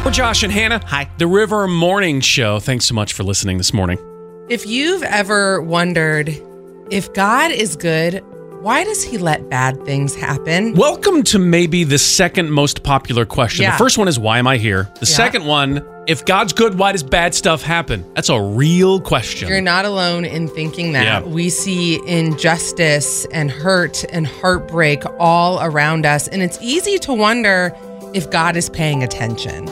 We're Josh and Hannah. Hi. The River Morning Show. Thanks so much for listening this morning. If you've ever wondered if God is good, why does he let bad things happen? Welcome to maybe the second most popular question. Yeah. The first one is, why am I here? The second one, if God's good, why does bad stuff happen? That's a real question. You're not alone in thinking that. Yeah. We see injustice and hurt and heartbreak all around us, and it's easy to wonder if God is paying attention.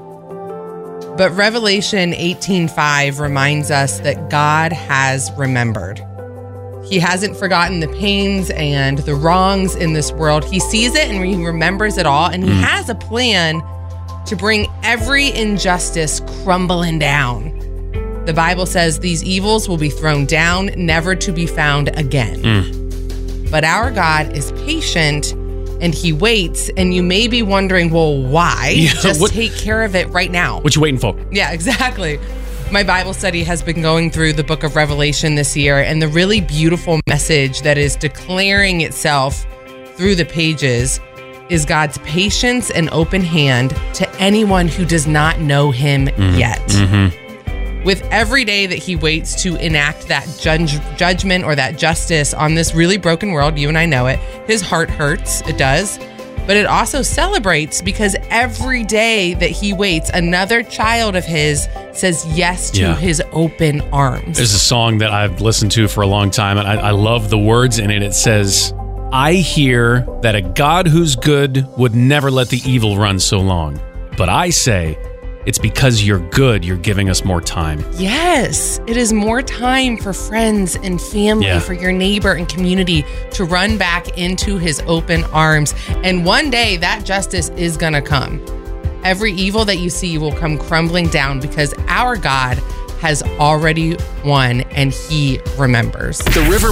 But Revelation 18:5 reminds us that God has remembered. He hasn't forgotten the pains and the wrongs in this world. He sees it and he remembers it all, and he has a plan to bring every injustice crumbling down. The Bible says these evils will be thrown down, never to be found again. But our God is patient and he waits, and you may be wondering, well, why? Yeah, Just take care of it right now. What you waiting for? Yeah, exactly. My Bible study has been going through the book of Revelation this year, and the really beautiful message that is declaring itself through the pages is God's patience and open hand to anyone who does not know him yet. With every day that he waits to enact that judgment or that justice on this really broken world, you and I know it, his heart hurts, it does. But it also celebrates because every day that he waits, another child of his says yes to his open arms. There's a song that I've listened to for a long time, and I love the words in it. It says, I hear that a God who's good would never let the evil run so long. But I say, it's because you're good, you're giving us more time. Yes, it is more time for friends and family, for your neighbor and community to run back into his open arms. And one day that justice is going to come. Every evil that you see will come crumbling down because our God has already won and he remembers. The River